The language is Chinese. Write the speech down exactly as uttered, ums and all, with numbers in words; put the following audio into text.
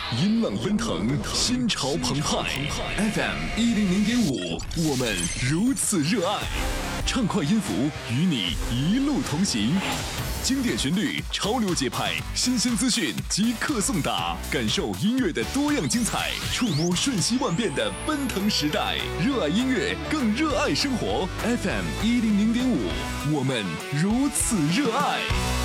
音浪奔腾，心潮澎湃。F M 一零零点五，我们如此热爱。畅快音符与你一路同行，经典旋律，潮流节拍，新鲜资讯即刻送达，感受音乐的多样精彩，触摸瞬息万变的奔腾时代。热爱音乐，更热爱生活。F M 一零零点五，我们如此热爱。